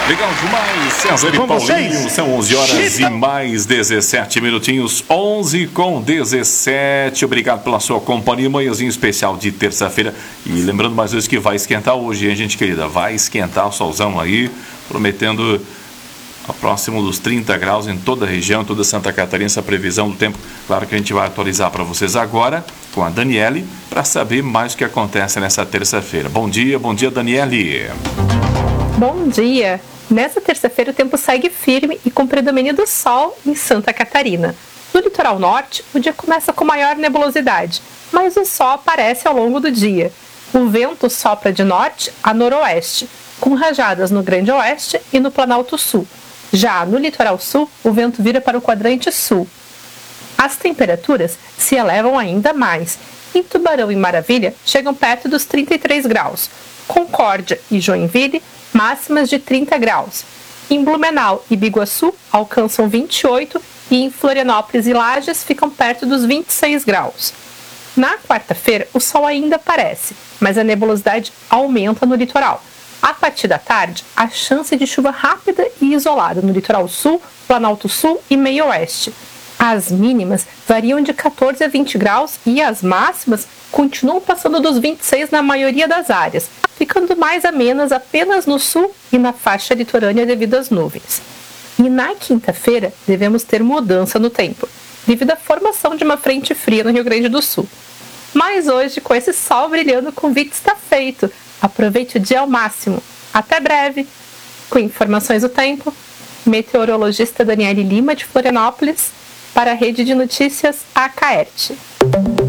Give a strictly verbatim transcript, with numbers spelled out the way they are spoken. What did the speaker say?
Legal demais, César e Com Paulinho, vocês. são onze horas Chita. e mais dezessete minutinhos, onze com dezessete. Obrigado pela sua companhia, manhãzinho especial de terça-feira. E lembrando mais vezes que vai esquentar hoje, hein, gente querida? Vai esquentar o solzão aí, prometendo a próximo dos trinta graus em toda a região, toda Santa Catarina, essa previsão do tempo. Claro que a gente vai atualizar para vocês agora com a Daniele, para saber mais o que acontece nessa terça-feira. Bom dia, bom dia, Daniele. Bom dia! Nessa terça-feira o tempo segue firme e com predomínio do sol em Santa Catarina. No litoral norte, o dia começa com maior nebulosidade, mas o sol aparece ao longo do dia. O vento sopra de norte a noroeste, com rajadas no Grande Oeste e no Planalto Sul. Já no litoral sul, o vento vira para o quadrante sul. As temperaturas se elevam ainda mais. Em Tubarão e Maravilha, chegam perto dos trinta e três graus. Concórdia e Joinville, máximas de trinta graus. Em Blumenau e Biguaçu, alcançam vinte e oito e em Florianópolis e Lages ficam perto dos vinte e seis graus. Na quarta-feira, o sol ainda aparece, mas a nebulosidade aumenta no litoral. A partir da tarde, há chance de chuva rápida e isolada no litoral sul, Planalto Sul e meio oeste. As mínimas variam de catorze a vinte graus e as máximas continuam passando dos vinte e seis na maioria das áreas, ficando mais amenas apenas no sul e na faixa litorânea devido às nuvens. E na quinta-feira devemos ter mudança no tempo, devido à formação de uma frente fria no Rio Grande do Sul. Mas hoje, com esse sol brilhando, o convite está feito. Aproveite o dia ao máximo. Até breve! Com informações do tempo, meteorologista Daniele Lima, de Florianópolis, para a Rede de Notícias A C A E R T.